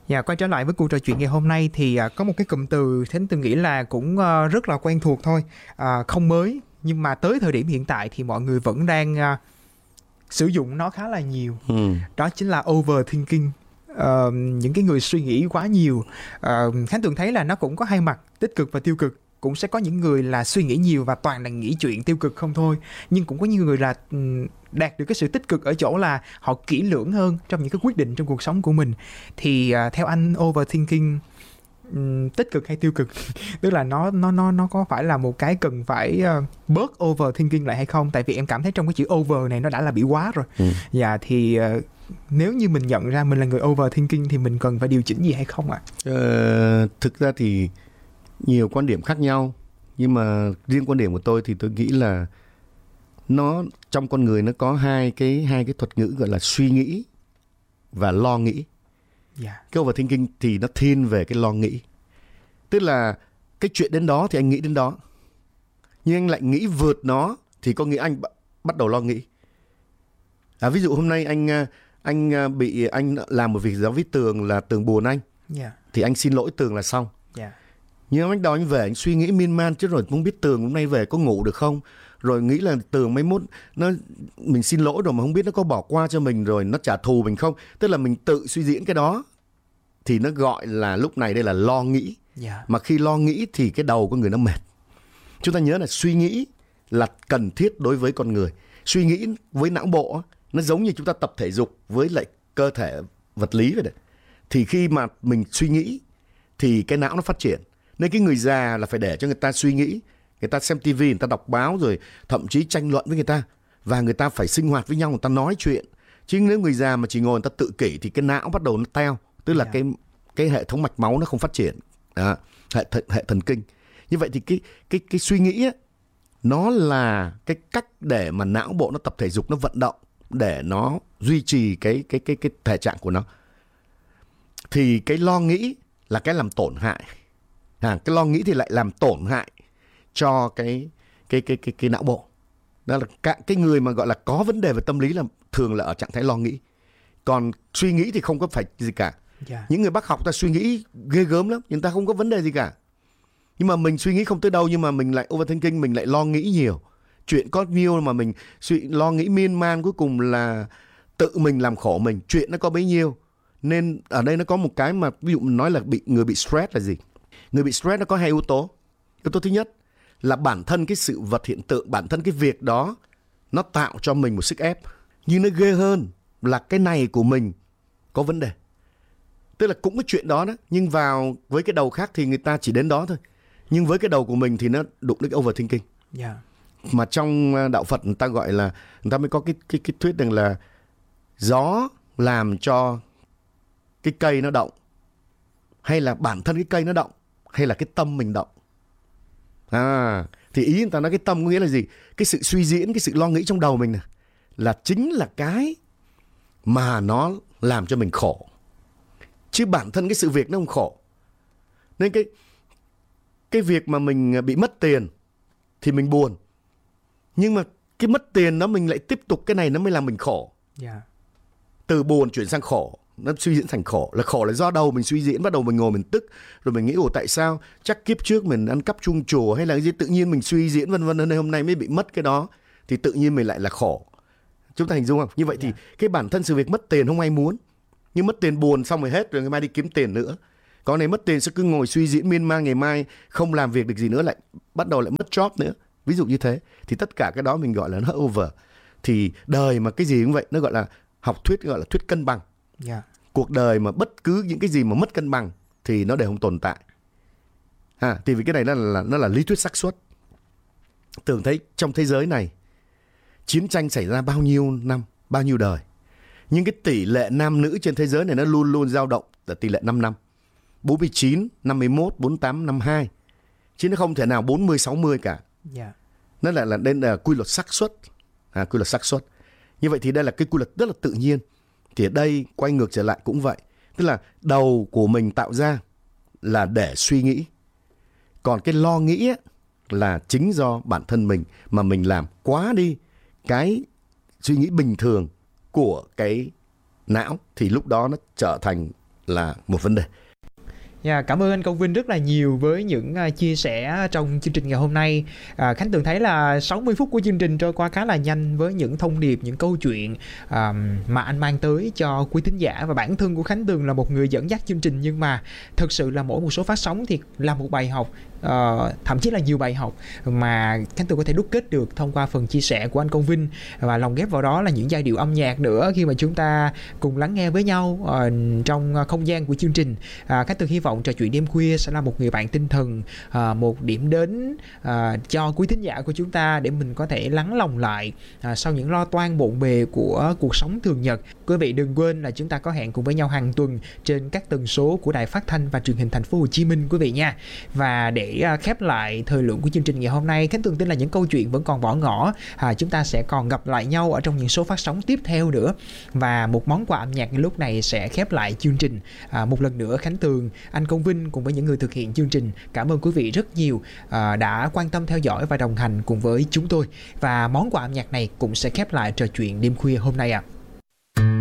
Dạ, quay trở lại với cuộc trò chuyện ngày hôm nay thì có một cái cụm từ Thính tôi nghĩ là cũng rất là quen thuộc thôi, không mới nhưng mà tới thời điểm hiện tại thì mọi người vẫn đang sử dụng nó khá là nhiều. Đó chính là overthinking. Những cái người suy nghĩ quá nhiều. Khánh Tường thấy là nó cũng có hai mặt, tích cực và tiêu cực. Cũng sẽ có những người là suy nghĩ nhiều và toàn là nghĩ chuyện tiêu cực không thôi, nhưng cũng có những người là đạt được cái sự tích cực ở chỗ là họ kỹ lưỡng hơn trong những cái quyết định trong cuộc sống của mình. Thì theo anh, overthinking tích cực hay tiêu cực? Tức là nó có phải là một cái cần phải bớt overthinking lại hay không? Tại vì em cảm thấy trong cái chữ over này nó đã là bị quá rồi. Dạ, thì nếu như mình nhận ra mình là người overthinking thì mình cần phải điều chỉnh gì hay không ạ? Thực ra thì nhiều quan điểm khác nhau, nhưng mà riêng quan điểm của tôi thì tôi nghĩ là nó trong con người nó có hai cái thuật ngữ gọi là suy nghĩ và lo nghĩ. Cái overthinking thì nó thiên về cái lo nghĩ, tức là cái chuyện đến đó thì anh nghĩ đến đó, nhưng anh lại nghĩ vượt nó thì có nghĩa anh bắt đầu lo nghĩ. Ví dụ hôm nay anh làm một việc gì đó với Tường là Tường buồn anh, thì anh xin lỗi Tường là xong. Nhưng anh đòi anh về, anh suy nghĩ miên man chứ, rồi không biết Tường hôm nay về có ngủ được không, rồi nghĩ là Tường mấy mốt mình xin lỗi rồi mà không biết nó có bỏ qua cho mình rồi nó trả thù mình không. Tức là mình tự suy diễn cái đó thì nó gọi là lúc này đây là lo nghĩ. Mà khi lo nghĩ thì cái đầu con người nó mệt. Chúng ta nhớ là suy nghĩ là cần thiết đối với con người. Suy nghĩ với não bộ nó giống như chúng ta tập thể dục với lại cơ thể vật lý vậy đấy. Thì khi mà mình suy nghĩ thì cái não nó phát triển. Nên cái người già là phải để cho người ta suy nghĩ, người ta xem tivi, người ta đọc báo, rồi thậm chí tranh luận với người ta, và người ta phải sinh hoạt với nhau, người ta nói chuyện. Chứ nếu người già mà chỉ ngồi người ta tự kỷ thì cái não bắt đầu nó teo, tức là cái hệ thống mạch máu nó không phát triển. Hệ thần kinh. Như vậy thì cái suy nghĩ ấy, nó là cái cách để mà não bộ nó tập thể dục, nó vận động để nó duy trì cái thể trạng của nó. Thì cái lo nghĩ là cái làm tổn hại. Cái lo nghĩ thì lại làm tổn hại cho cái não bộ. Đó là cái người mà gọi là có vấn đề về tâm lý là thường là ở trạng thái lo nghĩ. Còn suy nghĩ thì không có phải gì cả. Những người bác học ta suy nghĩ ghê gớm lắm, nhưng ta không có vấn đề gì cả. Nhưng mà mình suy nghĩ không tới đâu, nhưng mà mình lại overthinking, mình lại lo nghĩ nhiều. Chuyện có nhiêu mà mình lo nghĩ miên man, cuối cùng là tự mình làm khổ mình. Chuyện nó có bấy nhiêu. Nên ở đây nó có một cái mà ví dụ mình nói là người bị stress là gì? Người bị stress nó có hai yếu tố. Yếu tố thứ nhất là bản thân cái sự vật hiện tượng, bản thân cái việc đó nó tạo cho mình một sức ép. Nhưng nó ghê hơn là cái này của mình có vấn đề. Tức là cũng cái chuyện đó đó, nhưng vào với cái đầu khác thì người ta chỉ đến đó thôi. Nhưng với cái đầu của mình thì nó đụng đến cái overthinking. Mà trong đạo Phật người ta gọi là, người ta mới có cái thuyết rằng là gió làm cho cái cây nó động, hay là bản thân cái cây nó động, hay là cái tâm mình động. Thì ý người ta nói cái tâm có nghĩa là gì? Cái sự suy diễn, cái sự lo nghĩ trong đầu mình này, là chính là cái mà nó làm cho mình khổ. Chứ bản thân cái sự việc nó không khổ. Nên cái việc mà mình bị mất tiền thì mình buồn. Nhưng mà cái mất tiền đó mình lại tiếp tục cái này nó mới làm mình khổ. Từ buồn chuyển sang khổ, nó suy diễn thành khổ. Khổ là do đầu mình suy diễn, bắt đầu mình ngồi mình tức, rồi mình nghĩ tại sao chắc kiếp trước mình ăn cắp chuông chùa hay là cái gì, tự nhiên mình suy diễn vân vân, nên hôm nay mới bị mất cái đó, thì tự nhiên mình lại là khổ. Chúng ta hình dung không? Như vậy thì cái bản thân sự việc mất tiền không ai muốn, nhưng mất tiền buồn xong rồi hết, rồi ngày mai đi kiếm tiền nữa. Còn này mất tiền sẽ cứ ngồi suy diễn miên man, ngày mai không làm việc được gì nữa, lại bắt đầu lại mất job nữa. Ví dụ như thế. Thì tất cả cái đó mình gọi là nó over. Thì đời mà cái gì cũng vậy, nó gọi là học thuyết, gọi là thuyết cân bằng. Cuộc đời mà bất cứ những cái gì mà mất cân bằng thì nó đều không tồn tại. Thì vì cái này nó là lý thuyết xác suất. Tưởng thấy trong thế giới này chiến tranh xảy ra bao nhiêu năm, bao nhiêu đời, nhưng cái tỷ lệ nam nữ trên thế giới này nó luôn luôn dao động là tỷ lệ 5-5. 49, 51, 48, 52. Chứ nó không thể nào 40, 60 cả. Nó đây là quy luật xác suất. Quy luật xác suất. Như vậy thì đây là cái quy luật rất là tự nhiên. Thì ở đây quay ngược trở lại cũng vậy. Tức là đầu của mình tạo ra là để suy nghĩ. Còn cái lo nghĩ ấy, là chính do bản thân mình mà mình làm quá đi cái suy nghĩ bình thường của cái não, thì lúc đó nó trở thành là một vấn đề. Cảm ơn anh Công Vinh rất là nhiều với những chia sẻ trong chương trình ngày hôm nay. Khánh Tường thấy là 60 phút của chương trình trôi qua khá là nhanh với những thông điệp, những câu chuyện mà anh mang tới cho quý thính giả. Và bản thân của Khánh Tường là một người dẫn dắt chương trình, nhưng mà thực sự là mỗi một số phát sóng thì là một bài học, thậm chí là nhiều bài học mà Khánh Tường có thể đúc kết được thông qua phần chia sẻ của anh Công Vinh, và lồng ghép vào đó là những giai điệu âm nhạc nữa khi mà chúng ta cùng lắng nghe với nhau trong không gian của chương trình. Khánh Tường hy vọng trò chuyện đêm khuya sẽ là một người bạn tinh thần, một điểm đến cho quý thính giả của chúng ta để mình có thể lắng lòng lại sau những lo toan bộn bề của cuộc sống thường nhật. Quý vị đừng quên là chúng ta có hẹn cùng với nhau hàng tuần trên các tần số của Đài Phát thanh và Truyền hình Thành phố Hồ Chí Minh quý vị nha. Và để khép lại thời lượng của chương trình ngày hôm nay, Khánh Tường tin là những câu chuyện vẫn còn bỏ ngỏ. Chúng ta sẽ còn gặp lại nhau ở trong những số phát sóng tiếp theo nữa. Và một món quà âm nhạc lúc này sẽ khép lại chương trình. Một lần nữa Khánh Tường, anh Công Vinh cùng với những người thực hiện chương trình, cảm ơn quý vị rất nhiều đã quan tâm theo dõi và đồng hành cùng với chúng tôi. Và món quà âm nhạc này cũng sẽ khép lại trò chuyện đêm khuya hôm nay ạ.